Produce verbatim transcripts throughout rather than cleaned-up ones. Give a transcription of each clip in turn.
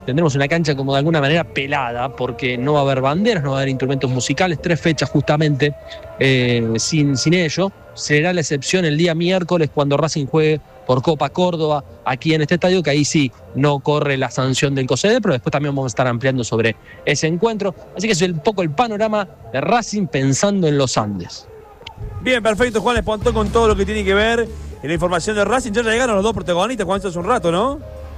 tendremos una cancha como de alguna manera pelada, porque no va a haber banderas, no va a haber instrumentos musicales, tres fechas justamente eh, sin, sin ello. Será la excepción el día miércoles cuando Racing juegue por Copa Córdoba aquí en este estadio, que ahí sí no corre la sanción del COSEDE, pero después también vamos a estar ampliando sobre ese encuentro. Así que es un poco el panorama de Racing pensando en los Andes. Bien, perfecto, Juan Espontón con todo lo que tiene que ver en la información de Racing. Ya llegaron los dos protagonistas, Juan, hace un rato, ¿no?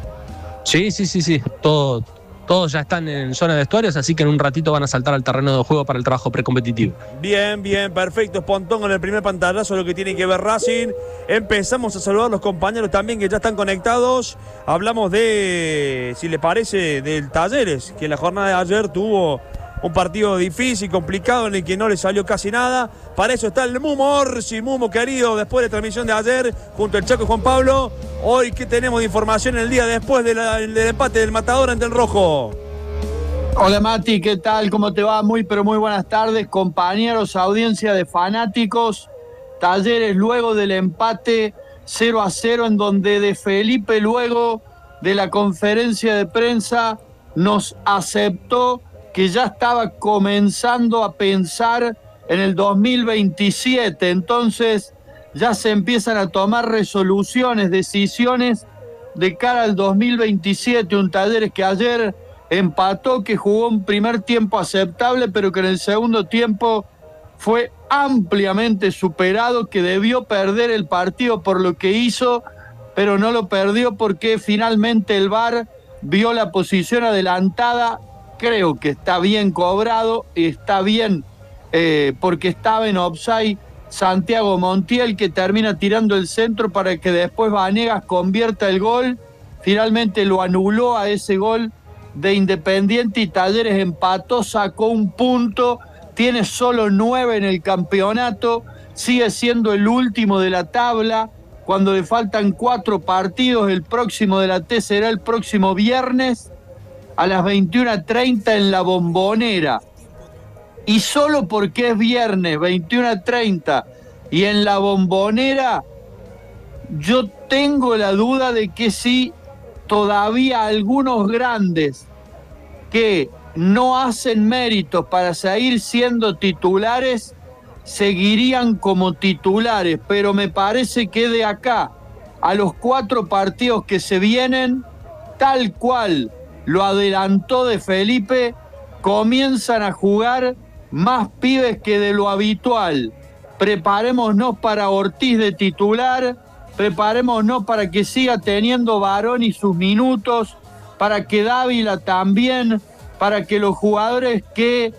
Sí, sí, sí, sí. Todo, todos ya están en zona de vestuarios, así que en un ratito van a saltar al terreno de juego para el trabajo precompetitivo. Bien, bien, perfecto. Espontón con el primer pantallazo, lo que tiene que ver Racing. Empezamos a saludar a los compañeros también que ya están conectados. Hablamos de, si les parece, del Talleres, que en la jornada de ayer tuvo un partido difícil, complicado, en el que no le salió casi nada. Para eso está el Mumo Orsi, Mumo querido, después de la transmisión de ayer, junto al Chaco y Juan Pablo. Hoy, ¿qué tenemos de información el día después de la, del empate del Matador ante el Rojo? Hola Mati, ¿qué tal? ¿Cómo te va? Muy, pero muy buenas tardes, compañeros, audiencia de fanáticos. Talleres luego del empate cero a cero, en donde De Felipe, luego de la conferencia de prensa, nos aceptó que ya estaba comenzando a pensar en el dos mil veintisiete. Entonces ya se empiezan a tomar resoluciones, decisiones de cara al dos mil veintisiete. Un Talleres que ayer empató, que jugó un primer tiempo aceptable, pero que en el segundo tiempo fue ampliamente superado, que debió perder el partido por lo que hizo, pero no lo perdió porque finalmente el V A R vio la posición adelantada. Creo que está bien cobrado, está bien eh, porque estaba en offside Santiago Montiel, que termina tirando el centro para que después Vanegas convierta el gol. Finalmente lo anuló a ese gol de Independiente y Talleres empató, sacó un punto, tiene solo nueve en el campeonato, sigue siendo el último de la tabla cuando le faltan cuatro partidos. El próximo de la T será el próximo viernes a las veintiuna treinta en la Bombonera. Y solo porque es viernes, veintiuna treinta, y en la Bombonera, yo tengo la duda de que si todavía algunos grandes que no hacen méritos para seguir siendo titulares, seguirían como titulares. Pero me parece que de acá a los cuatro partidos que se vienen, tal cual lo adelantó De Felipe, comienzan a jugar más pibes que de lo habitual. Preparémonos para Ortiz de titular, preparémonos para que siga teniendo Baroni sus minutos, para que Dávila también, para que los jugadores que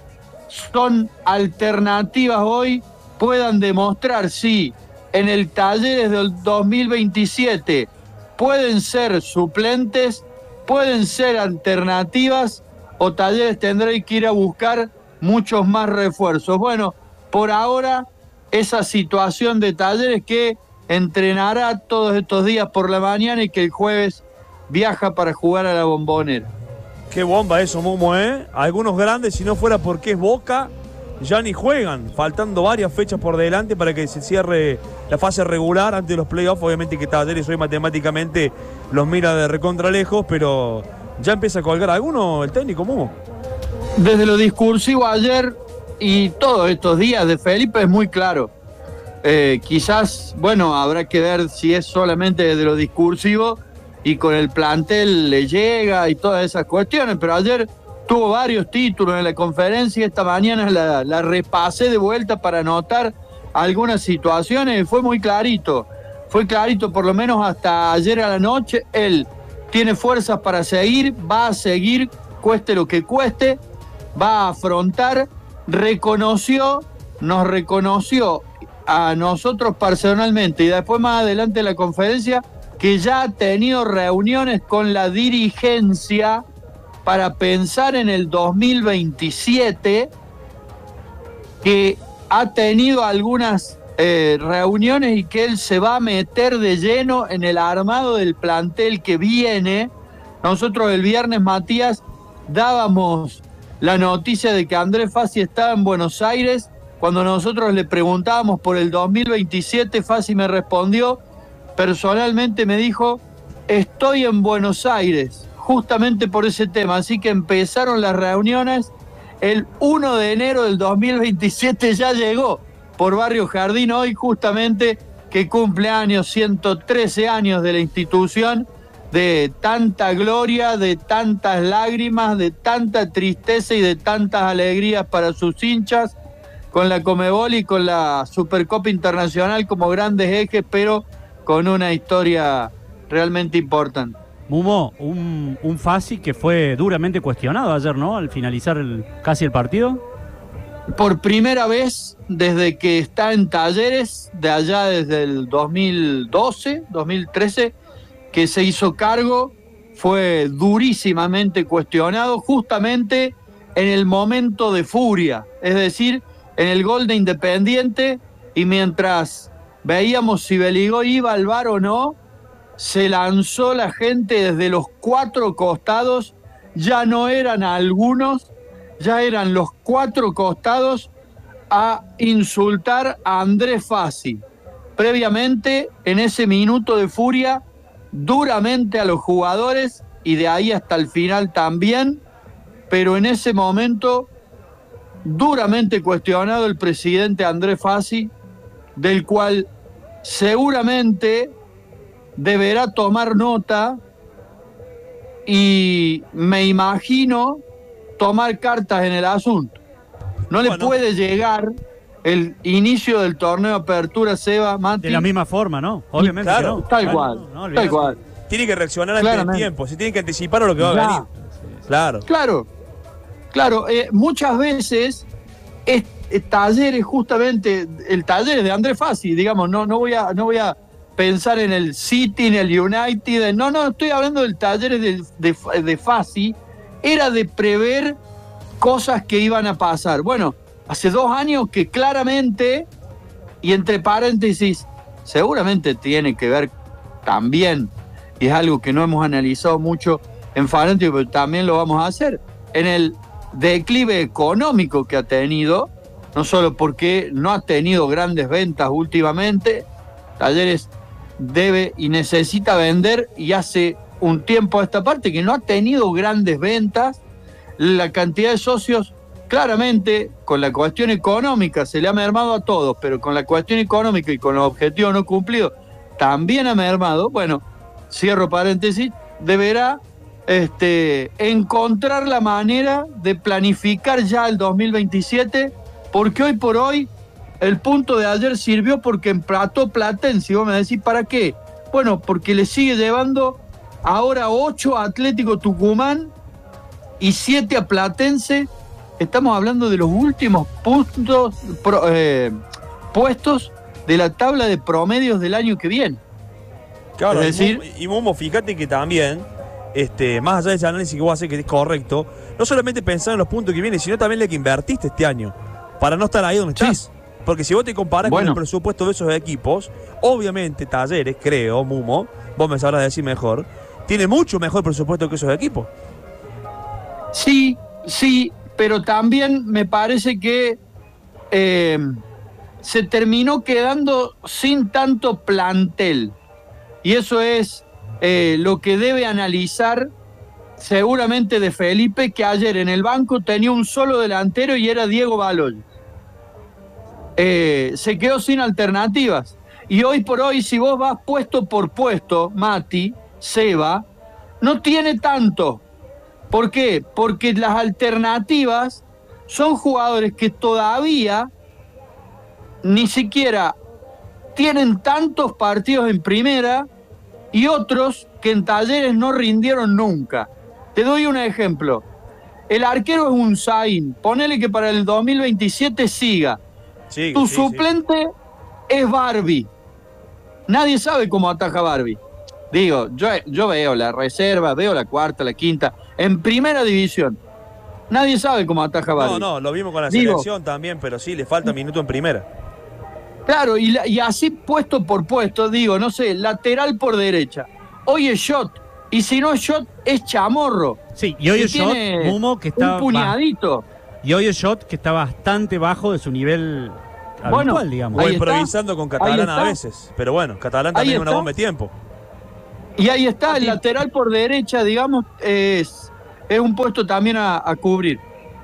son alternativas hoy puedan demostrar si en el Talleres del dos mil veintisiete pueden ser suplentes, pueden ser alternativas, o Talleres tendrá que ir a buscar muchos más refuerzos. Bueno, por ahora esa situación de Talleres, que entrenará todos estos días por la mañana y que el jueves viaja para jugar a la Bombonera. Qué bomba eso, Mumo, ¿eh? Algunos grandes, si no fuera porque es Boca, ya ni juegan, faltando varias fechas por delante para que se cierre la fase regular antes de los playoffs. Obviamente que Talleres hoy matemáticamente los mira de recontra lejos, pero ya empieza a colgar alguno el técnico, Mumo. Desde lo discursivo ayer y todos estos días de Felipe es muy claro. Eh, quizás, bueno, habrá que ver si es solamente desde lo discursivo y con el plantel le llega y todas esas cuestiones, pero ayer tuvo varios títulos en la conferencia y esta mañana la, la repasé de vuelta para anotar algunas situaciones y fue muy clarito, fue clarito por lo menos hasta ayer a la noche. Él tiene fuerzas para seguir, va a seguir, cueste lo que cueste, va a afrontar, reconoció, nos reconoció a nosotros personalmente y después más adelante en la conferencia que ya ha tenido reuniones con la dirigencia para pensar en el dos mil veintisiete, que ha tenido algunas eh, reuniones y que él se va a meter de lleno en el armado del plantel que viene. Nosotros el viernes, Matías, dábamos la noticia de que Andrés Fassi estaba en Buenos Aires. Cuando nosotros le preguntábamos por el dos mil veintisiete, Fassi me respondió, personalmente me dijo, estoy en Buenos Aires, justamente por ese tema. Así que empezaron las reuniones. El uno de enero del dos mil veintisiete ya llegó por Barrio Jardín, hoy justamente que cumple años, ciento trece años de la institución, de tanta gloria, de tantas lágrimas, de tanta tristeza y de tantas alegrías para sus hinchas, con la Conmebol y con la Supercopa Internacional como grandes ejes, pero con una historia realmente importante. Mumo, un, un Fassi que fue duramente cuestionado ayer, ¿no? Al finalizar el, casi el partido. Por primera vez desde que está en Talleres, de allá desde el dos mil doce, dos mil trece, que se hizo cargo, fue durísimamente cuestionado justamente en el momento de furia, es decir, en el gol de Independiente, y mientras veíamos si Beligoy iba al V A R o no, se lanzó la gente desde los cuatro costados, ya no eran algunos, ya eran los cuatro costados a insultar a Andrés Fassi. Previamente, en ese minuto de furia, duramente a los jugadores y de ahí hasta el final también, pero en ese momento duramente cuestionado el presidente Andrés Fassi, del cual seguramente deberá tomar nota y me imagino tomar cartas en el asunto. No le bueno. puede llegar el inicio del torneo de apertura, Seba, Mati. De la misma forma, ¿no? Obviamente claro, que no. Tal claro, cual, no, no, tal cual. Tiene que reaccionar antes del tiempo, se tiene que anticipar a lo que va ya. a venir. Claro. Claro, claro. Eh, muchas veces es, es talleres, justamente, el taller de Andrés Fassi, digamos, no, no voy a, no voy a pensar en el City, en el United, no, no, estoy hablando del taller de, de, de Fassi, era de prever cosas que iban a pasar. Bueno, hace dos años que claramente, y entre paréntesis, seguramente tiene que ver también, y es algo que no hemos analizado mucho en Fanático, pero también lo vamos a hacer, en el declive económico que ha tenido, no solo porque no ha tenido grandes ventas últimamente, Talleres debe y necesita vender, y hace un tiempo a esta parte que no ha tenido grandes ventas, la cantidad de socios claramente con la cuestión económica se le ha mermado a todos, pero con la cuestión económica y con los objetivos no cumplidos también ha mermado. Bueno, cierro paréntesis, deberá este, encontrar la manera de planificar ya el dos mil veintisiete, porque hoy por hoy el punto de ayer sirvió porque empató Platense. Y vos me decís, ¿para qué? Bueno, porque le sigue llevando ahora ocho a Atlético Tucumán y siete a Platense. Estamos hablando de los últimos puntos, pro, eh, puestos de la tabla de promedios del año que viene. Claro, es decir, y Momo, fíjate que también, este, más allá de ese análisis que vos haces que es correcto, no solamente pensar en los puntos que vienen, sino también lo que invertiste este año, para no estar ahí donde sí. estás. Porque si vos te comparás bueno. con el presupuesto de esos equipos, obviamente Talleres, creo, Mumo, vos me sabrás decir mejor, tiene mucho mejor presupuesto que esos equipos. Sí, sí, pero también me parece que eh, se terminó quedando sin tanto plantel. Y eso es eh, lo que debe analizar seguramente de Felipe, que ayer en el banco tenía un solo delantero y era Diego Baloy. Eh, se quedó sin alternativas. Y hoy por hoy, si vos vas puesto por puesto, Mati, Seba, no tiene tanto. ¿Por qué? Porque las alternativas son jugadores que todavía ni siquiera tienen tantos partidos en primera y otros que en Talleres no rindieron nunca. Te doy un ejemplo. El arquero es un Zain. Ponele que para el dos mil veintisiete siga. Sí, tu sí, suplente sí. es Barbie. Nadie sabe cómo ataja Barbie. Digo, yo, yo veo la reserva, veo la cuarta, la quinta, en primera división. Nadie sabe cómo ataja Barbie. No, no, lo vimos con la Digo, selección también, pero sí, le falta minuto en primera. Claro, y, y así puesto por puesto, digo, no sé, lateral por derecha. Hoy es Shot, y si no es Shot, es Chamorro. Sí, y hoy es Shot, Mumo, que está... un puñadito. Y hoy es Shot, que está bastante bajo de su nivel bueno, habitual, digamos. O improvisando con Catalán a veces, pero bueno, Catalán también es una bomba de tiempo. Y ahí está, el lateral por derecha, digamos, es, es un puesto también a, a cubrir.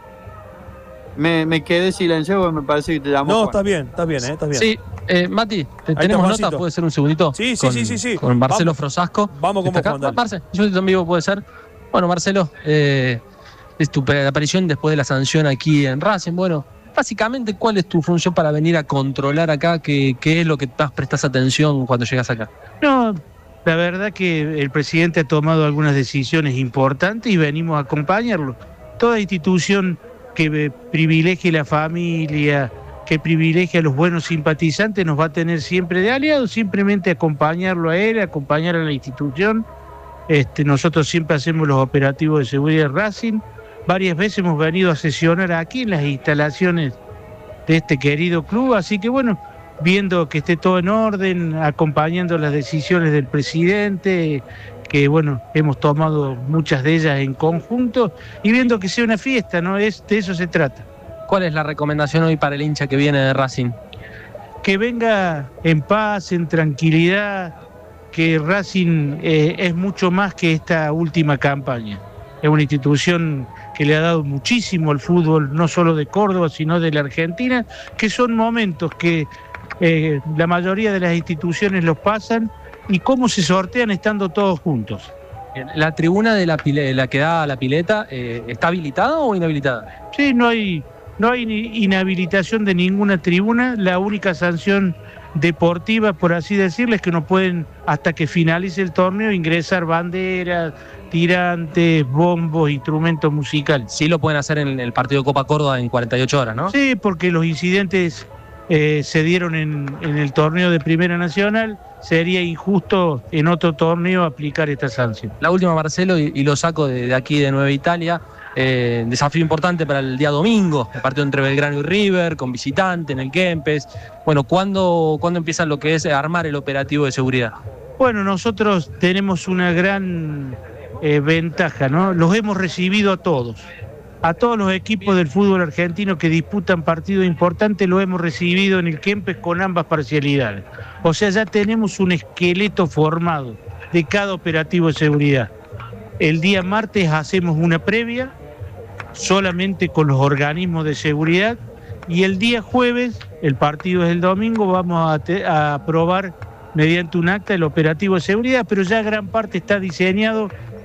Me, me quedé silenciado porque me parece que te llamó. No, Juan. estás bien, estás bien, eh, estás bien. Sí, eh, Mati, te- Ahí tenemos está, nota, Juancito. puede ser un segundito. Sí, sí, con, sí, sí, sí. Con Marcelo Vamos. Frosasco. Vamos con ¿Está vos, acá? Juan, dale. Marce, un segundito en vivo puede ser. Bueno, Marcelo, eh, es tu pe- aparición después de la sanción aquí en Racing. Bueno, básicamente, ¿cuál es tu función para venir a controlar acá? ¿Qué, qué es lo que más prestas atención cuando llegas acá? No, la verdad que el presidente ha tomado algunas decisiones importantes y venimos a acompañarlo. Toda institución que eh, privilegie la familia, que privilegie a los buenos simpatizantes, nos va a tener siempre de aliados, simplemente acompañarlo a él, acompañar a la institución. Este, nosotros siempre hacemos los operativos de seguridad de Racing. Varias veces hemos venido a sesionar aquí en las instalaciones de este querido club, así que bueno, viendo que esté todo en orden, acompañando las decisiones del presidente, que bueno, hemos tomado muchas de ellas en conjunto, y viendo que sea una fiesta, ¿no? Es, de eso se trata. ¿Cuál es la recomendación hoy para el hincha que viene de Racing? Que venga en paz, en tranquilidad, que Racing eh, es mucho más que esta última campaña. Es una institución que le ha dado muchísimo al fútbol, no solo de Córdoba, sino de la Argentina, que son momentos que eh, la mayoría de las instituciones los pasan y cómo se sortean estando todos juntos. Bien, ¿la tribuna de la, pile- la que da a la pileta eh, está habilitada o inhabilitada? Sí, no hay, no hay ni inhabilitación de ninguna tribuna, la única sanción deportiva, por así decirles, es que no pueden, hasta que finalice el torneo, ingresar banderas, tirantes, bombos, instrumentos musicales. Sí lo pueden hacer en el partido de Copa Córdoba en cuarenta y ocho horas, ¿no? Sí, porque los incidentes eh, se dieron en, en el torneo de Primera Nacional, sería injusto en otro torneo aplicar esta sanción. La última, Marcelo, y, y lo saco de, de aquí de Nueva Italia. Eh, desafío importante para el día domingo, el partido entre Belgrano y River, con visitante en el Kempes. Bueno, ¿cuándo, ¿cuándo empieza lo que es armar el operativo de seguridad? Bueno, nosotros tenemos una gran eh, ventaja, ¿no? Los hemos recibido a todos. A todos los equipos del fútbol argentino que disputan partidos importantes los hemos recibido en el Kempes con ambas parcialidades. O sea, ya tenemos un esqueleto formado de cada operativo de seguridad. El día martes hacemos una previa solamente con los organismos de seguridad y el día jueves, el partido es el domingo, vamos a, te, a aprobar mediante un acta el operativo de seguridad, pero ya gran parte está diseñado.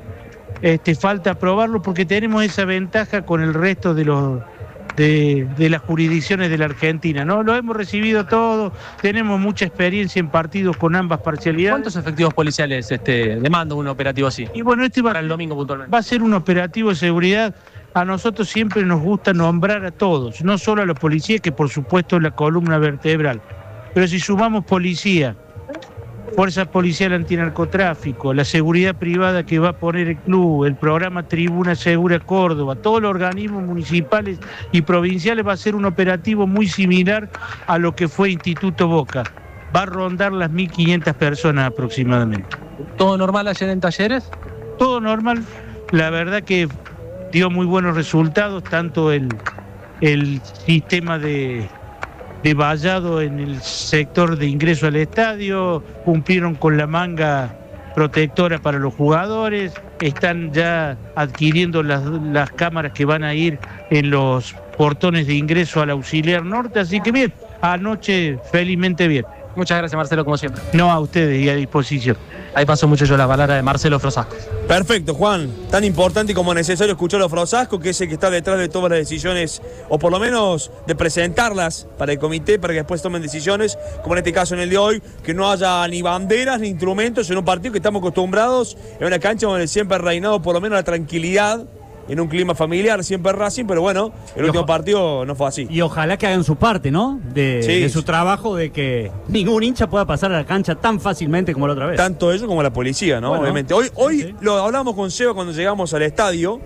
Este, falta aprobarlo porque tenemos esa ventaja con el resto de los de, de las jurisdicciones de la Argentina, ¿no? Lo hemos recibido todo, tenemos mucha experiencia en partidos con ambas parcialidades. ¿Cuántos efectivos policiales este, demanda un operativo así? Y bueno, este va, Para el domingo puntualmente. va a ser un operativo de seguridad. A nosotros siempre nos gusta nombrar a todos, no solo a la policía, que por supuesto es la columna vertebral, pero si sumamos policía, Fuerza Policial Antinarcotráfico, la seguridad privada que va a poner el club, el programa Tribuna Segura Córdoba, todos los organismos municipales y provinciales, va a ser un operativo muy similar a lo que fue Instituto Boca. Va a rondar las mil quinientas personas aproximadamente. ¿Todo normal ayer en Talleres? Todo normal, la verdad que dio muy buenos resultados, tanto el, el sistema de... de vallado en el sector de ingreso al estadio, cumplieron con la manga protectora para los jugadores, están ya adquiriendo las, las cámaras que van a ir en los portones de ingreso al auxiliar norte, así que bien, anoche felizmente bien. Muchas gracias, Marcelo, como siempre. No, a ustedes y a disposición. Ahí pasó mucho yo la palabra de Marcelo Frosasco. Perfecto, Juan. Tan importante como necesario escuchar a Frosasco, que es el que está detrás de todas las decisiones, o por lo menos de presentarlas para el comité, para que después tomen decisiones, como en este caso en el de hoy, que no haya ni banderas ni instrumentos en un partido que estamos acostumbrados, en una cancha donde siempre ha reinado por lo menos la tranquilidad, en un clima familiar, siempre Racing, pero bueno, el Y último ojo- partido no fue así. Y ojalá que hagan su parte, ¿no? De, Sí. de su trabajo, de que ningún hincha pueda pasar a la cancha tan fácilmente como la otra vez. Tanto ellos como la policía, ¿no? Bueno, Obviamente. Hoy, hoy sí. lo hablamos con Seba cuando llegamos al estadio.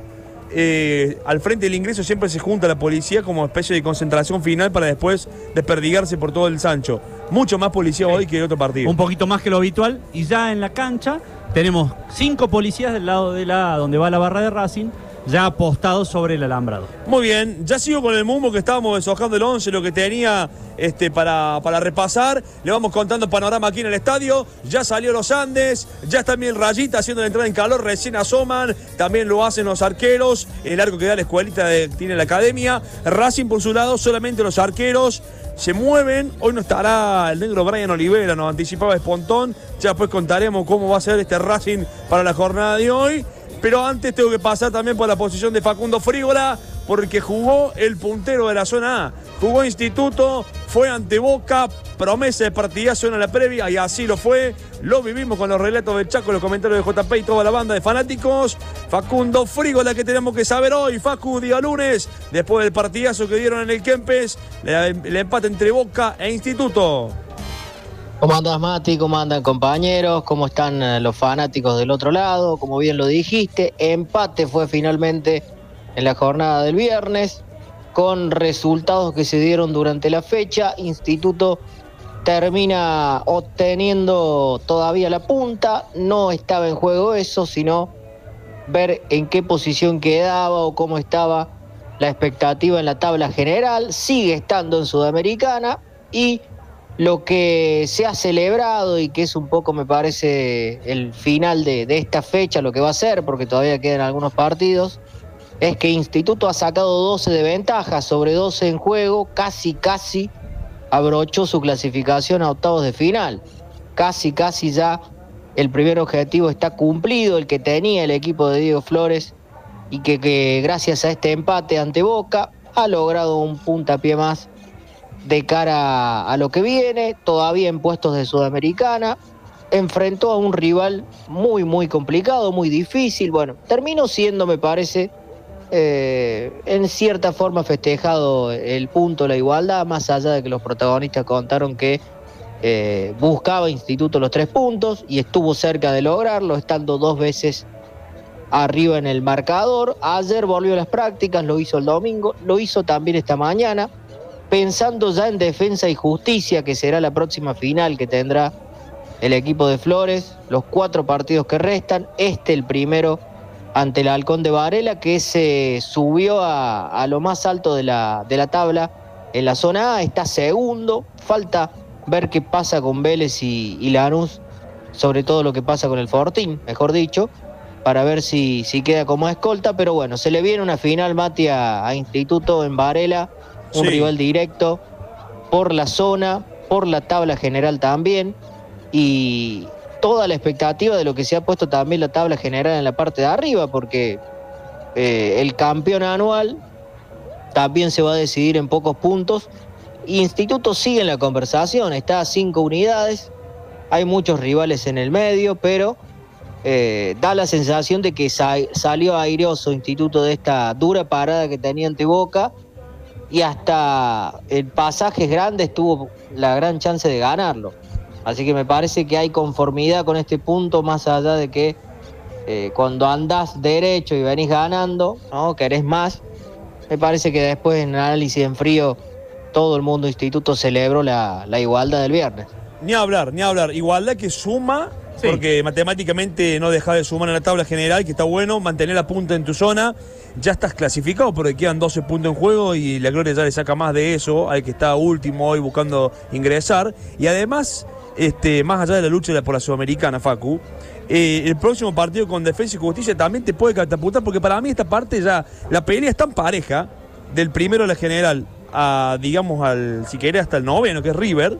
Eh, al frente del ingreso siempre se junta la policía como especie de concentración final para después desperdigarse por todo el Sancho. Mucho más policía hoy que en otro partido. Un poquito más que lo habitual. Y ya en la cancha tenemos cinco policías del lado de la donde va la barra de Racing ya apostado sobre el alambrado. Muy bien, ya sigo con el Mumbo, que estábamos deshojando el once, lo que tenía este, para, para repasar. Le vamos contando panorama aquí en el estadio. Ya salió los Andes, ya está bien Rayita haciendo la entrada en calor, recién asoman. También lo hacen los arqueros, el arco que da la escuelita de, tiene la academia. Racing por su lado, solamente los arqueros se mueven. Hoy no estará el negro Brian Olivera, nos anticipaba Espontón. Ya después contaremos cómo va a ser este Racing para la jornada de hoy. Pero antes tengo que pasar también por la posición de Facundo Frígola, porque jugó el puntero de la zona A. Jugó Instituto, fue ante Boca, promesa de partidazo en la previa, y así lo fue. Lo vivimos con los relatos del Chaco, los comentarios de J P y toda la banda de fanáticos. Facundo Frígola, que tenemos que saber hoy. Facu, día lunes, después del partidazo que dieron en el Kempes, el empate entre Boca e Instituto. ¿Cómo andas, Mati? ¿Cómo andan, compañeros? ¿Cómo están los fanáticos del otro lado? Como bien lo dijiste, empate fue finalmente en la jornada del viernes, con resultados que se dieron durante la fecha. Instituto termina obteniendo todavía la punta. No estaba en juego eso, sino ver en qué posición quedaba o cómo estaba la expectativa en la tabla general. Sigue estando en Sudamericana, y lo que se ha celebrado, y que es un poco, me parece, el final de, de esta fecha, lo que va a ser, porque todavía quedan algunos partidos, es que Instituto ha sacado doce de ventaja sobre doce en juego, casi, casi abrochó su clasificación a octavos de final. Casi, casi ya el primer objetivo está cumplido, el que tenía el equipo de Diego Flores, y que, que gracias a este empate ante Boca ha logrado un puntapié más de cara a lo que viene, todavía en puestos de Sudamericana. Enfrentó a un rival muy, muy complicado, muy difícil. Bueno, terminó siendo, me parece, eh, en cierta forma festejado el punto, la igualdad, más allá de que los protagonistas contaron que eh, buscaba Instituto los tres puntos y estuvo cerca de lograrlo, estando dos veces arriba en el marcador. Ayer volvió a las prácticas, lo hizo el domingo, lo hizo también esta mañana, pensando ya en Defensa y Justicia, que será la próxima final que tendrá el equipo de Flores. Los cuatro partidos que restan, este el primero ante el Halcón de Varela, que se subió a, a lo más alto de la, de la tabla en la zona A, está segundo. Falta ver qué pasa con Vélez y, y Lanús, sobre todo lo que pasa con el Fortín, mejor dicho, para ver si, si queda como escolta. Pero bueno, se le viene una final, Mati, a, a Instituto en Varela. Un sí. rival directo por la zona, por la tabla general también, y toda la expectativa de lo que se ha puesto también la tabla general en la parte de arriba, porque eh, el campeón anual también se va a decidir en pocos puntos. Instituto sigue en la conversación, está a cinco unidades, hay muchos rivales en el medio, pero eh, da la sensación de que sa- salió airoso Instituto de esta dura parada que tenía ante Boca, y hasta en pasajes grandes tuvo la gran chance de ganarlo. Así que me parece que hay conformidad con este punto, más allá de que eh, cuando andás derecho y venís ganando, ¿no?, querés más. Me parece que después, en análisis en frío, todo el mundo Instituto celebró la, la igualdad del viernes. Ni hablar, ni hablar. Igualdad que suma, sí, porque matemáticamente no deja de sumar en la tabla general, que está bueno, mantener la punta en tu zona. Ya estás clasificado porque quedan doce puntos en juego y la Gloria ya le saca más de eso al que está último hoy buscando ingresar. Y además, este, más allá de la lucha por la Sudamericana, Facu, eh, el próximo partido con Defensa y Justicia también te puede catapultar, porque para mí esta parte ya, la pelea es tan pareja, del primero a la general a, digamos, al, si querés, hasta el noveno, que es River.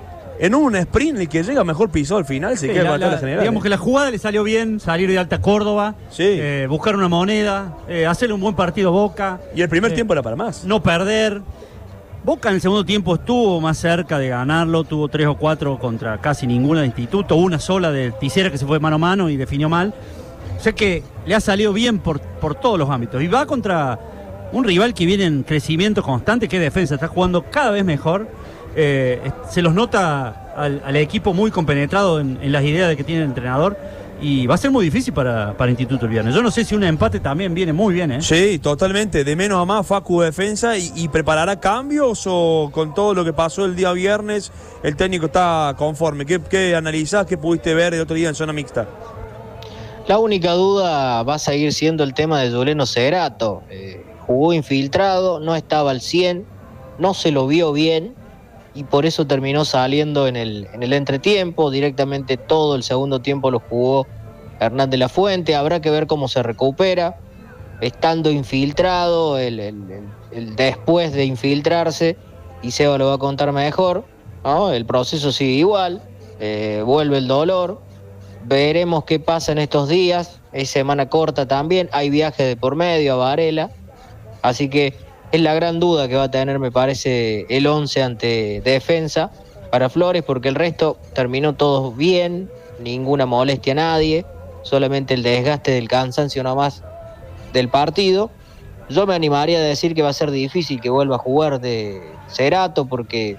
En un sprint, el que llega mejor pisado al final se sí, queda con la tabla general. Digamos que la jugada le salió bien, salir de Alta Córdoba, sí, eh, buscar una moneda, eh, hacerle un buen partido a Boca. Y el primer eh, tiempo era para más. No perder. Boca en el segundo tiempo estuvo más cerca de ganarlo, tuvo tres o cuatro contra casi ninguna de Instituto, una sola de Tisera que se fue mano a mano y definió mal. O sea que le ha salido bien por, por todos los ámbitos. Y va contra un rival que viene en crecimiento constante, que es Defensa, está jugando cada vez mejor. Eh, se los nota al, al equipo muy compenetrado en, en las ideas de que tiene el entrenador, y va a ser muy difícil para, para Instituto el viernes. Yo no sé si un empate también viene muy bien, ¿eh? Sí, totalmente, de menos a más Facu Defensa. y, y preparará cambios, o con todo lo que pasó el día viernes el técnico está conforme. ¿Qué, qué analizás, qué pudiste ver el otro día en zona mixta? La única duda va a seguir siendo el tema de Yuleno Cerato. Eh, jugó infiltrado, no estaba al cien, no se lo vio bien y por eso terminó saliendo en el, en el entretiempo. Directamente todo el segundo tiempo lo jugó Hernán de la Fuente. Habrá que ver cómo se recupera. Estando infiltrado, el, el, el, el después de infiltrarse, y Seba lo va a contar mejor, ¿no? El proceso sigue igual, eh, vuelve el dolor. Veremos qué pasa en estos días. Es semana corta también, hay viaje de por medio a Varela, así que es la gran duda que va a tener, me parece, el once ante Defensa para Flores, porque el resto terminó todo bien, ninguna molestia a nadie, solamente el desgaste del cansancio nomás del partido. Yo me animaría a decir que va a ser difícil que vuelva a jugar de Cerato, porque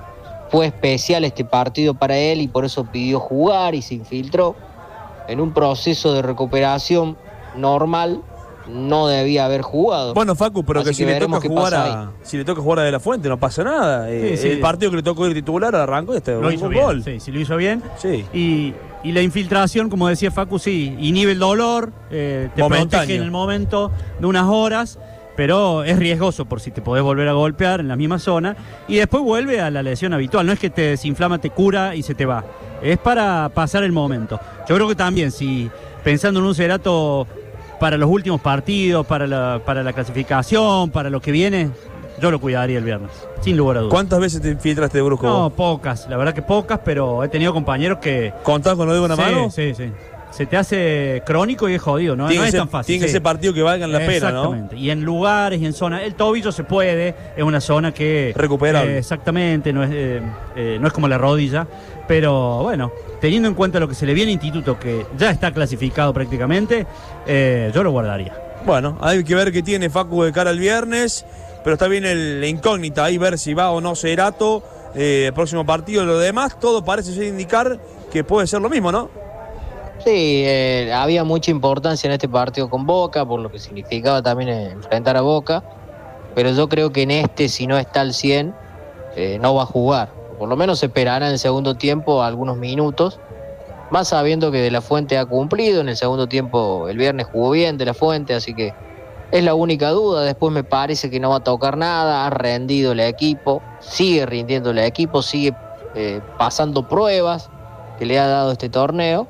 fue especial este partido para él y por eso pidió jugar y se infiltró. En un proceso de recuperación normal no debía haber jugado. Bueno, Facu, pero Así que si que le toca veremos qué jugar pasa a ahí. si le toca jugar a De la Fuente no pasa nada. Eh, Sí, sí. El partido que le tocó ir titular arrancó este Lo un hizo bien, gol. sí, sí, lo hizo bien. Sí. Y, y la infiltración, como decía Facu, sí, inhibe el dolor, eh, te Momentáneo. protege en el momento de unas horas, pero es riesgoso por si te podés volver a golpear en la misma zona y después vuelve a la lesión habitual. No es que te desinflama, te cura y se te va. Es para pasar el momento. Yo creo que también, si pensando en un Cerato para los últimos partidos, para la, para la clasificación, para lo que viene, yo lo cuidaría el viernes, sin lugar a dudas. ¿Cuántas veces te infiltraste de brusco? No, vos? pocas, la verdad que pocas, pero he tenido compañeros que... ¿Contás con lo de una sí, mano? Sí, sí. Se te hace crónico y es jodido, ¿no? Tiene No que es ser- tan fácil. tiene que sí. ser partido que valgan la pena, ¿no? Exactamente. Y en lugares y en zonas. El tobillo se puede, es una zona que. Recuperable. eh, exactamente, no es, eh, eh, no es como la rodilla. Pero bueno, teniendo en cuenta lo que se le viene a Instituto, que ya está clasificado prácticamente, eh, yo lo guardaría. Bueno, hay que ver qué tiene Facu de cara al viernes, pero está bien el, la incógnita ahí, ver si va o no Cerato, eh, el próximo partido. Lo demás, todo parece ser indicar que puede ser lo mismo, ¿no? Sí, eh, había mucha importancia en este partido con Boca, por lo que significaba también enfrentar a Boca, pero yo creo que en este, si no está al cien, eh, no va a jugar. Por lo menos se esperará en el segundo tiempo algunos minutos, más sabiendo que De la Fuente ha cumplido. En el segundo tiempo, el viernes jugó bien De la Fuente, así que es la única duda. Después me parece que no va a tocar nada, ha rendido el equipo, sigue rindiendo el equipo, sigue eh, pasando pruebas que le ha dado este torneo.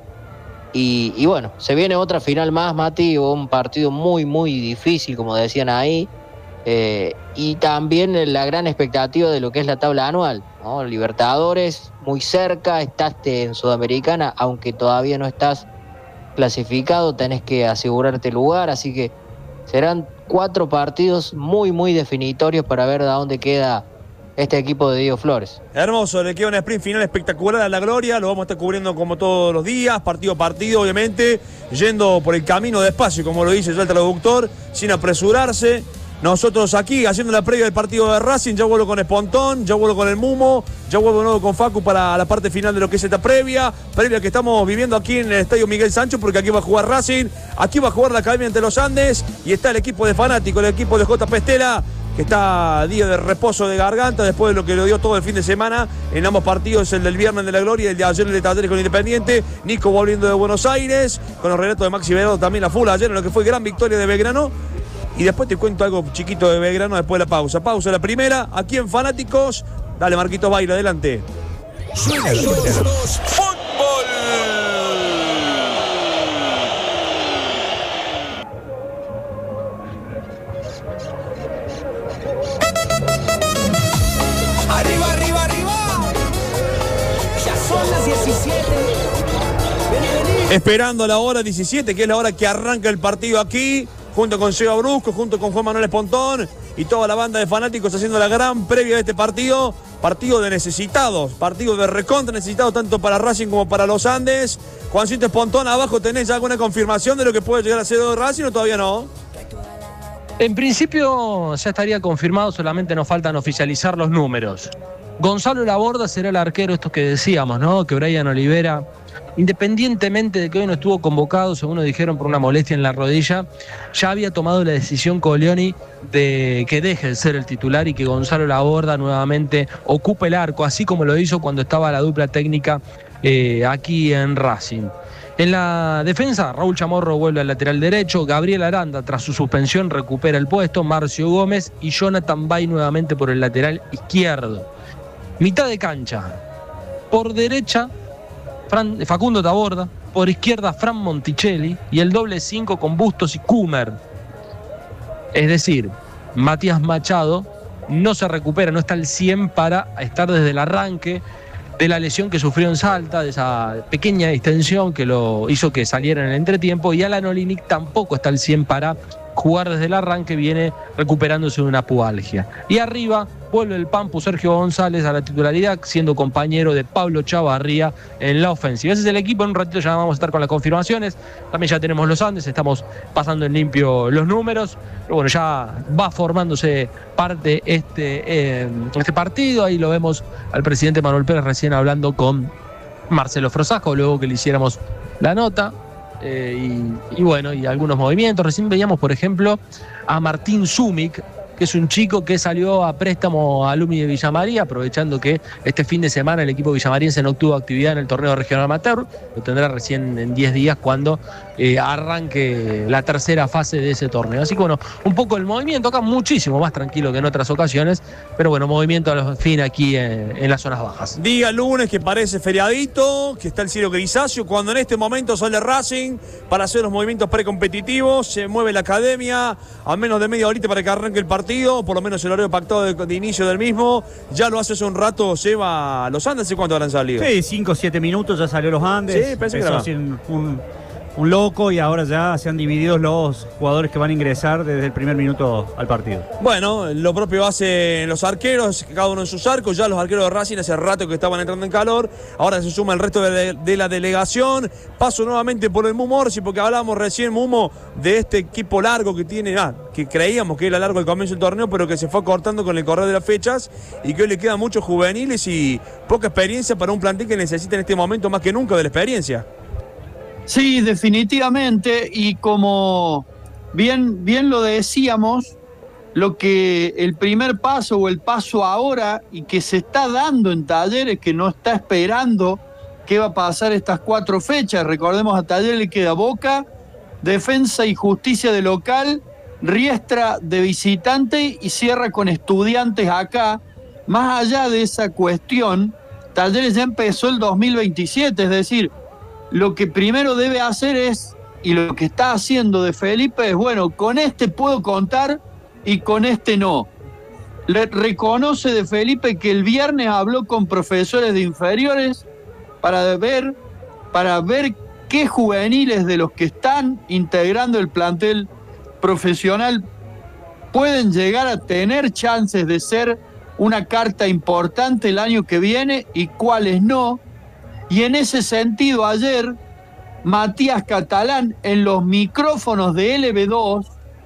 Y, y bueno, se viene otra final más, Mati, un partido muy, muy difícil, como decían ahí. Eh, y también la gran expectativa de lo que es la tabla anual, ¿no? Libertadores, muy cerca, estás en Sudamericana, aunque todavía no estás clasificado, tenés que asegurarte lugar, así que serán cuatro partidos muy, muy definitorios para ver de dónde queda este equipo de Diego Flores. Hermoso, le queda un sprint final espectacular a la Gloria, lo vamos a estar cubriendo como todos los días, partido a partido, obviamente, yendo por el camino despacio, como lo dice ya el traductor, sin apresurarse. Nosotros aquí haciendo la previa del partido de Racing, ya vuelvo con Espontón, ya vuelvo con el Mumo, ya vuelvo de nuevo con Facu para la parte final de lo que es esta previa, previa que estamos viviendo aquí en el Estadio Miguel Sancho, porque aquí va a jugar Racing, aquí va a jugar la Academia Entre los Andes, y está el equipo de Fanáticos, el equipo de J P Estela, que está día de reposo de garganta después de lo que le dio todo el fin de semana en ambos partidos, el del viernes de la Gloria y el de ayer el de Talleres con Independiente. Nico volviendo de Buenos Aires, con los relatos de Maxi Verado también la full ayer en lo que fue gran victoria de Belgrano. Y después te cuento algo chiquito de Belgrano después de la pausa. Pausa la primera, aquí en Fanáticos. Dale, Marquito Baila, adelante. Suena, suena. Fútbol. Arriba, arriba, arriba. Ya son las diecisiete. Vení, vení. Esperando la hora diecisiete, que es la hora que arranca el partido aquí, junto con Seba Brusco, junto con Juan Manuel Espontón y toda la banda de Fanáticos haciendo la gran previa de este partido. Partido de necesitados, partido de recontra necesitados tanto para Racing como para los Andes. Juancito Espontón, abajo tenés ya alguna confirmación de lo que puede llegar a ser de Racing o todavía no. En principio ya estaría confirmado, solamente nos faltan oficializar los números. Gonzalo Laborda será el arquero, esto que decíamos, ¿no? Que Brian Olivera, independientemente de que hoy no estuvo convocado, según nos dijeron, por una molestia en la rodilla, ya había tomado la decisión Colioni de que deje de ser el titular y que Gonzalo Laborda nuevamente ocupe el arco, así como lo hizo cuando estaba la dupla técnica eh, aquí en Racing. En la defensa, Raúl Chamorro vuelve al lateral derecho, Gabriel Aranda tras su suspensión recupera el puesto, Marcio Gómez y Jonathan Bay nuevamente por el lateral izquierdo. Mitad de cancha, por derecha Fran, Facundo Taborda, por izquierda Fran Monticelli y el doble cinco con Bustos y Kumer. Es decir, Matías Machado no se recupera, no está al cien para estar desde el arranque de la lesión que sufrió en Salta, de esa pequeña distensión que lo hizo que saliera en el entretiempo, y Alan Olinick tampoco está al cien para jugar desde el arranque, viene recuperándose de una pubalgia. Y arriba vuelve el Pampu Sergio González a la titularidad, siendo compañero de Pablo Chavarría en la ofensiva. Ese es el equipo, en un ratito ya vamos a estar con las confirmaciones, también ya tenemos los Andes, estamos pasando en limpio los números, pero bueno, ya va formándose parte este, eh, este partido, ahí lo vemos al presidente Manuel Pérez recién hablando con Marcelo Frosasco, luego que le hiciéramos la nota. Eh, y, y bueno, y algunos movimientos. Recién veíamos, por ejemplo, a Martín Zúmic, que es un chico que salió a préstamo a Alumni de Villa María, aprovechando que este fin de semana el equipo villamariense no tuvo actividad en el torneo regional amateur, lo tendrá recién en diez días cuando eh, arranque la tercera fase de ese torneo. Así que bueno, un poco el movimiento acá muchísimo más tranquilo que en otras ocasiones, pero bueno, movimiento a los fin aquí en, en las zonas bajas. Día lunes que parece feriadito, que está el cielo grisáceo, cuando en este momento sale Racing para hacer los movimientos precompetitivos, se mueve la academia a menos de media horita para que arranque el partido, por lo menos el horario pactado de, de inicio del mismo. Ya lo hace hace un rato, Seba, los Andes, ¿y cuánto habrán salido? Sí, cinco o siete minutos ya salió los Andes. Sí, pensé que Empezó era. así un, un, un loco y ahora ya se han dividido los jugadores que van a ingresar desde el primer minuto al partido. Bueno, lo propio hacen los arqueros, cada uno en sus arcos. Ya los arqueros de Racing hace rato que estaban entrando en calor. Ahora se suma el resto de, de la delegación. Paso nuevamente por el Mumo Orsi, porque hablábamos recién, Mumo, de este equipo largo que tiene, ah, que creíamos que era largo al comienzo del torneo, pero que se fue cortando con el correr de las fechas y que hoy le quedan muchos juveniles y poca experiencia para un plantel que necesita en este momento más que nunca de la experiencia. Sí, definitivamente, y como bien, bien lo decíamos, lo que el primer paso o el paso ahora y que se está dando en Talleres, que no está esperando qué va a pasar estas cuatro fechas. Recordemos, a Talleres le queda Boca, Defensa y Justicia de local, Riestra de visitante y cierra con Estudiantes acá. Más allá de esa cuestión, Talleres ya empezó el dos mil veintisiete, es decir, lo que primero debe hacer es, y lo que está haciendo de Felipe es, bueno, con este puedo contar y con este no. Le reconoce de Felipe que el viernes habló con profesores de inferiores para ver, para ver qué juveniles de los que están integrando el plantel profesional pueden llegar a tener chances de ser una carta importante el año que viene y cuáles no. Y en ese sentido, ayer, Matías Catalán, en los micrófonos de L B dos,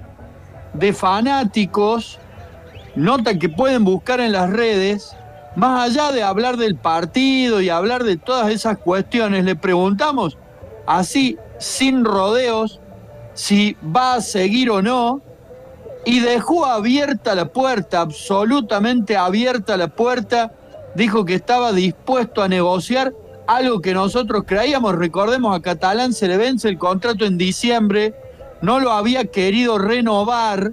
de Fanáticos, nota que pueden buscar en las redes, más allá de hablar del partido y hablar de todas esas cuestiones, le preguntamos, así, sin rodeos, si va a seguir o no, y dejó abierta la puerta, absolutamente abierta la puerta, dijo que estaba dispuesto a negociar, algo que nosotros creíamos. Recordemos, a Catalán se le vence el contrato en diciembre, no lo había querido renovar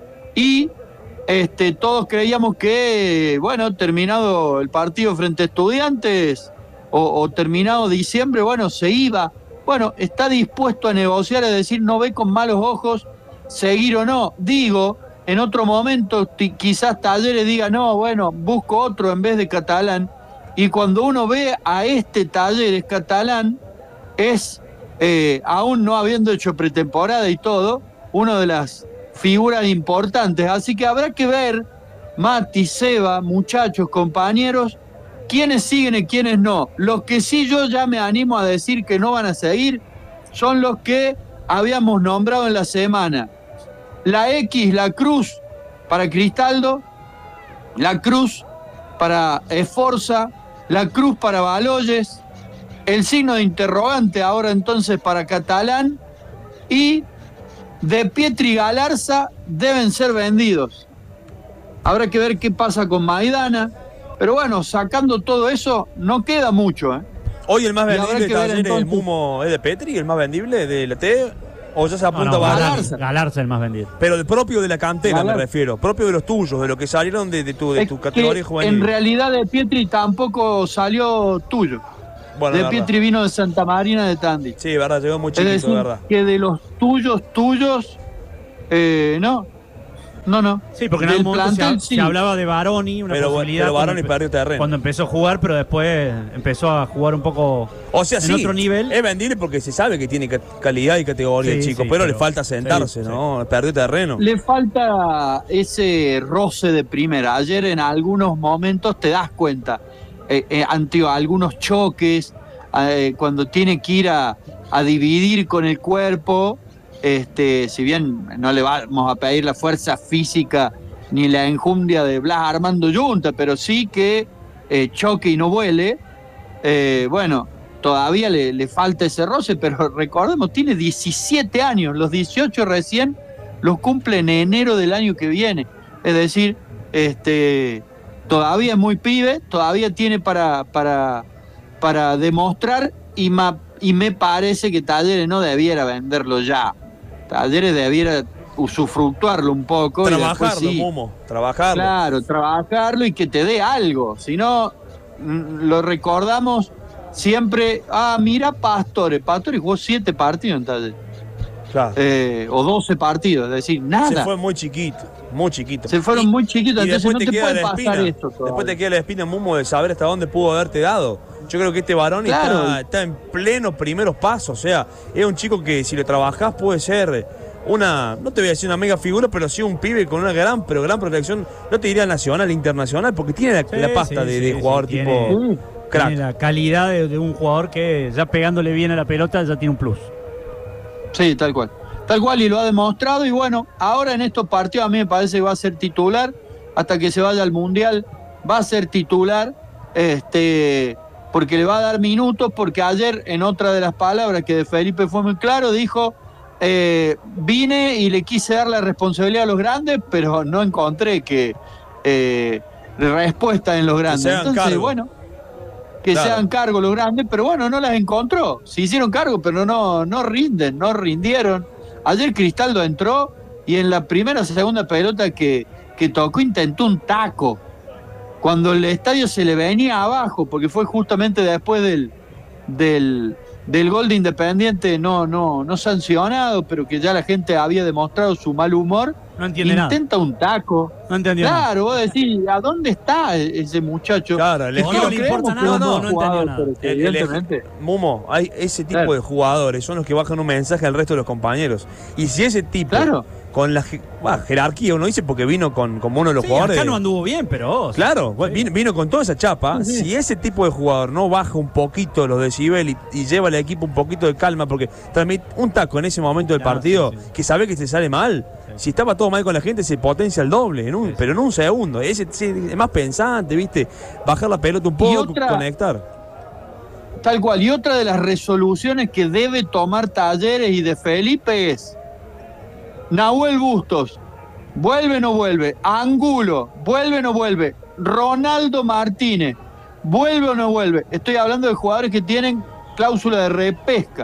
y este, todos creíamos que, bueno, terminado el partido frente a Estudiantes o, o terminado diciembre, bueno, se iba. Bueno, está dispuesto a negociar, es decir, no ve con malos ojos seguir o no. Digo, en otro momento t- quizás Talleres diga, no, bueno, busco otro en vez de Catalán. Y cuando uno ve a este Talleres, Catalán es, eh, aún no habiendo hecho pretemporada y todo, una de las figuras importantes. Así que habrá que ver, Mati, Seba, muchachos, compañeros, quiénes siguen y quiénes no. Los que sí yo ya me animo a decir que no van a seguir son los que habíamos nombrado en la semana. La X, la cruz para Cristaldo, la cruz para Esforza, la cruz para Baloyes, el signo de interrogante ahora entonces para Catalán, y De Pietri y Galarza deben ser vendidos. Habrá que ver qué pasa con Maidana, pero bueno, sacando todo eso, no queda mucho, ¿eh? Hoy el más Y habrá vendible de que ver Talleres, el entonces. Mumo, es de Petri, el más vendible de la T, o ya se No, apunta no, a Barán. Galarza. Galarza el más vendido. Pero el propio de la cantera Galarza. me refiero, propio de los tuyos, de los que salieron de, de tu, de Es tu que categoría juvenil. en realidad De Pietri tampoco salió tuyo. Bueno, De verdad. Pietri vino de Santa Marina de Tandil. Sí, verdad, llegó muy Es chiquito, decir, verdad. que de los tuyos, tuyos, eh, no. No, no. Sí, porque en Del algún momento se, plantel, se sí. hablaba de Baroni, una Pero, posibilidad. pero cuando Baroni empe- perdió terreno. Cuando empezó a jugar, pero después empezó a jugar un poco O sea, en sí, otro nivel. es vendible porque se sabe que tiene ca- calidad y categoría el Sí, chico, sí, pero, pero- le falta sentarse, sí, ¿no? Perdió terreno. Le falta ese roce de primera. Ayer en algunos momentos te das cuenta, eh, eh, ante algunos choques, eh, cuando tiene que ir a, a dividir con el cuerpo, este, si bien no le vamos a pedir la fuerza física ni la enjundia de Blas Armando Yunta, pero sí que eh, choque y no vuele, eh, bueno, todavía le, le falta ese roce, pero recordemos, tiene diecisiete años, los dieciocho recién los cumple en enero del año que viene. Es decir, este, todavía es muy pibe, todavía tiene para, para, para demostrar y, ma- y me parece que Talleres no debiera venderlo ya. Talleres debiera usufructuarlo un poco. y después Trabajarlo, sí, Mumo, trabajarlo. Claro, trabajarlo y que te dé algo. Si no, mm, lo recordamos siempre. Ah, mira Pastore. Pastore jugó siete partidos en Talleres. Claro. Eh, o doce partidos, es decir, nada. Se fue muy chiquito, muy chiquito. Se fueron Y- muy chiquitos, y entonces después no te te queda puede la pasar espina. esto todavía. Después te queda la espina, Mumo, de saber hasta dónde pudo haberte dado. Yo creo que este varón Claro. está, está en pleno primeros pasos. O sea, es un chico que si lo trabajás puede ser una, no te voy a decir una mega figura, pero sí un pibe con una gran, pero gran protección. No te diría nacional, internacional, porque tiene la, Sí, la pasta sí, de, sí, de sí, jugador tiene- tipo Sí. crack. Tiene la calidad de, de un jugador que ya pegándole bien a la pelota ya tiene un plus. Sí, tal cual. Tal cual, y lo ha demostrado. Y bueno, ahora en estos partidos a mí me parece que va a ser titular. Hasta que se vaya al Mundial, va a ser titular. Este, porque le va a dar minutos. Porque ayer, en otra de las palabras que de Felipe fue muy claro, dijo: eh, vine y le quise dar la responsabilidad a los grandes, pero no encontré que eh, respuesta en los grandes. se hagan Entonces, cargo. bueno, que Claro. se hagan cargo los grandes, pero bueno, no las encontró. Se hicieron cargo, pero no, no rinden, no rindieron. Ayer Cristaldo entró y en la primera o segunda pelota que, que tocó intentó un taco. Cuando el estadio se le venía abajo, porque fue justamente después del, del, del gol de Independiente no, no, no sancionado, pero que ya la gente había demostrado su mal humor. No entiende nada. Intenta un taco. No entendió nada. Claro, vos decís, ¿a dónde está ese muchacho? Claro, el O no estilo- le importa creemos que nada, es un no, buen no entendió jugador, nada. pero que El- el- evidentemente. Mumo, hay ese tipo Claro. de jugadores, son los que bajan un mensaje al resto de los compañeros. Y si ese tipo, Claro. con la je- bah, jerarquía, uno dice porque vino con, como uno de los Sí, jugadores. acá no anduvo bien, pero. oh, Claro, bueno, vino, vino con toda esa chapa. Sí, sí. Si ese tipo de jugador no baja un poquito los decibeles y, y lleva al equipo un poquito de calma, porque transmite un taco en ese momento del Claro, partido, sí, sí. que sabe que se sale mal. Si estaba todo mal con la gente, se potencia el doble, en un- Sí, sí. pero en un segundo. Ese sí, es más pensante, ¿viste? Bajar la pelota un poco, otra- conectar. Tal cual. Y otra de las resoluciones que debe tomar Talleres y de Felipe es: Nahuel Bustos, ¿vuelve o no vuelve? Angulo, ¿vuelve o no vuelve? Ronaldo Martínez, ¿vuelve o no vuelve? Estoy hablando de jugadores que tienen cláusula de repesca.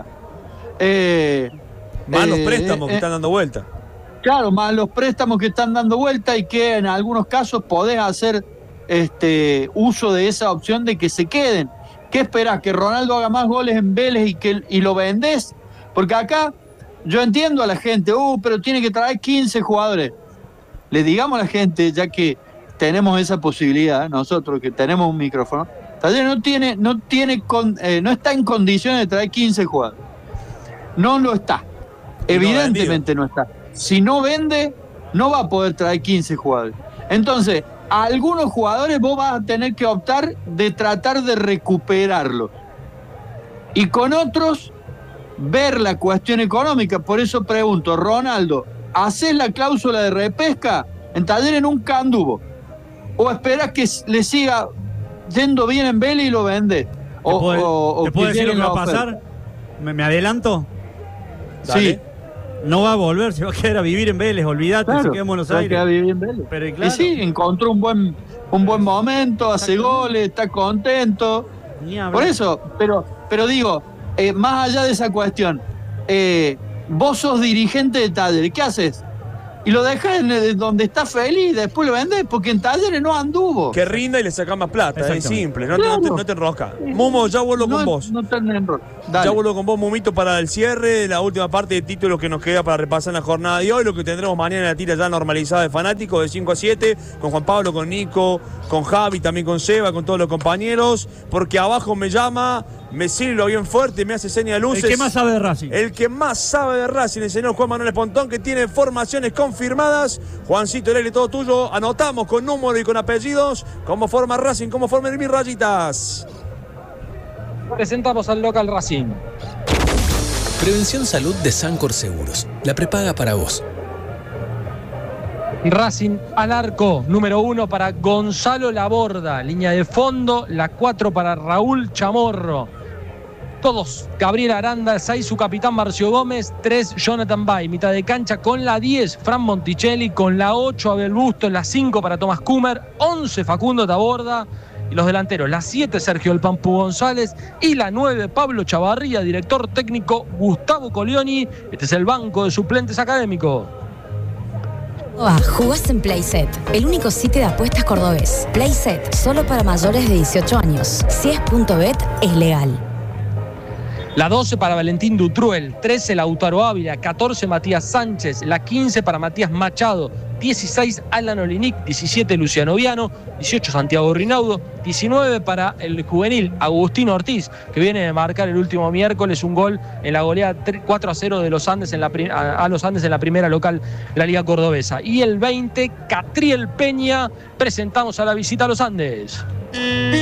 Eh, Más los eh, préstamos que eh, están dando vuelta. Claro, más los préstamos que están dando vuelta y que en algunos casos podés hacer este, uso de esa opción de que se queden. ¿Qué esperás? ¿Que Ronaldo haga más goles en Vélez y, que, y lo vendés? Porque acá yo entiendo a la gente, uh, pero tiene que traer quince jugadores. Le digamos a la gente, ya que tenemos esa posibilidad, nosotros que tenemos un micrófono, Talleres no tiene, no tiene con- eh, no está en condiciones de traer quince jugadores. No lo está. Y no ha Evidentemente no está. Si no vende, no va a poder traer quince jugadores. Entonces, a algunos jugadores vos vas a tener que optar de tratar de recuperarlos. Y con otros, ver la cuestión económica. Por eso pregunto, Ronaldo, ¿haces la cláusula de repesca? En Talleres nunca anduvo. ¿O esperás que le siga yendo bien en Vélez y lo vende? ¿Te O, puedo, o- o te puedo que decir lo llegue que va a la oferta. pasar? ¿Me, me adelanto? Dale. Sí, No va a volver, se va a quedar a vivir en Vélez, olvídate, claro. se queda en Buenos se va a Aires. quedar viviendo en Vélez. Pero Y claro, sí, encontró un buen, un buen momento, hace Exactamente. goles, está contento. ni hablar. Por eso, pero pero digo, eh, más allá de esa cuestión, eh, vos sos dirigente de Talleres, ¿qué haces? Y lo dejas en el, donde está feliz y después lo vendés, porque en Talleres no anduvo. Que rinda y le saca más plata, es simple, no, claro. te, no, te, no te enrosca. Mumo, ya vuelvo no, con vos. No te enrosca. Ya vuelvo con vos, Mumito, para el cierre de la última parte de títulos que nos queda para repasar en la jornada de hoy, lo que tendremos mañana en la tira ya normalizada de Fanáticos de cinco a siete, con Juan Pablo, con Nico, con Javi, también con Seba, con todos los compañeros, porque abajo me llama, me silba bien fuerte, me hace seña de luces. El que más sabe de Racing. El que más sabe de Racing, el señor Juan Manuel Espontón, que tiene formaciones confirmadas. Juancito Heredia, todo tuyo. Anotamos con número y con apellidos cómo forma Racing, cómo forma el Mis Rayitas. Presentamos al local Racing. Prevención Salud de Sancor Seguros. La prepaga para vos. Racing al arco, número uno para Gonzalo Laborda. Línea de fondo, la cuatro para Raúl Chamorro. Todos, Gabriel Aranda, seis su capitán Marcio Gómez, tres Jonathan Bay, mitad de cancha con la diez Fran Monticelli, con la ocho Abel Busto, la cinco para Tomás Kumer, once Facundo Taborda y los delanteros, la siete Sergio El Pampu González y la nueve Pablo Chavarría, director técnico Gustavo Colioni. Este es el banco de suplentes académicos. Ah, jugás en Playset, el único sitio de apuestas cordobés. Playset, solo para mayores de dieciocho años. Si es punto bet, es legal. La doce para Valentín Dutruel, trece Lautaro Ávila, catorce Matías Sánchez, la quince para Matías Machado, dieciséis Alan Olinic, diecisiete Luciano Viano, dieciocho Santiago Rinaudo, diecinueve para el juvenil Agustino Ortiz, que viene de marcar el último miércoles un gol en la goleada cuatro a cero de los Andes en la, a los Andes en la primera local de la Liga Cordobesa. Y el veinte, Catriel Peña, presentamos a la visita a los Andes.